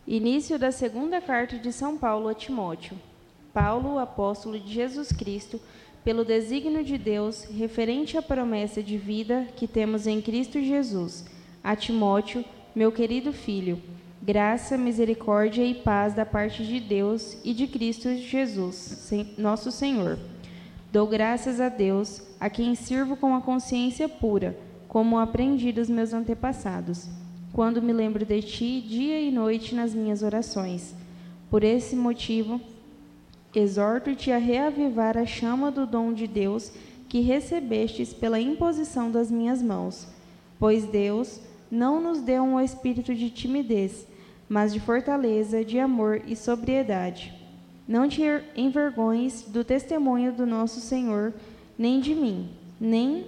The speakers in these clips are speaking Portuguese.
Início da segunda carta de São Paulo a Timóteo. Paulo, apóstolo de Jesus Cristo, pelo desígnio de Deus, referente à promessa de vida que temos em Cristo Jesus, a Timóteo, meu querido filho, graça, misericórdia e paz da parte de Deus e de Cristo Jesus, nosso Senhor. Dou graças a Deus, a quem sirvo com a consciência pura, como aprendi dos meus antepassados, quando me lembro de ti dia e noite nas minhas orações. Por esse motivo, exorto-te a reavivar a chama do dom de Deus que recebestes pela imposição das minhas mãos. Pois Deus não nos deu um espírito de timidez, mas de fortaleza, de amor e sobriedade. Não te envergonhes do testemunho do nosso Senhor, nem de mim, nem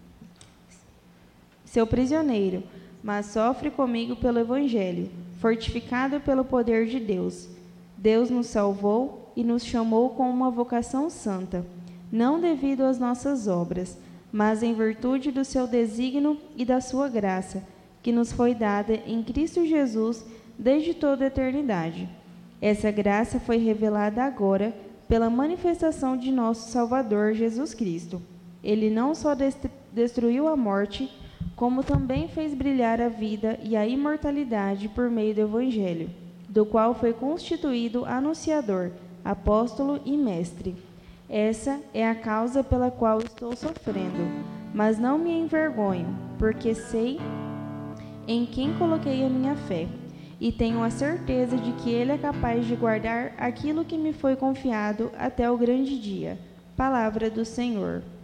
seu prisioneiro, mas sofre comigo pelo Evangelho, fortificado pelo poder de Deus. Deus nos salvou e nos chamou com uma vocação santa, não devido às nossas obras, mas em virtude do seu desígnio e da sua graça, que nos foi dada em Cristo Jesus desde toda a eternidade. Essa graça foi revelada agora pela manifestação de nosso Salvador Jesus Cristo. Ele não só destruiu a morte, como também fez brilhar a vida e a imortalidade por meio do Evangelho, do qual foi constituído anunciador, apóstolo e mestre. Essa é a causa pela qual estou sofrendo, mas não me envergonho, porque sei em quem coloquei a minha fé, e tenho a certeza de que Ele é capaz de guardar aquilo que me foi confiado até o grande dia. Palavra do Senhor.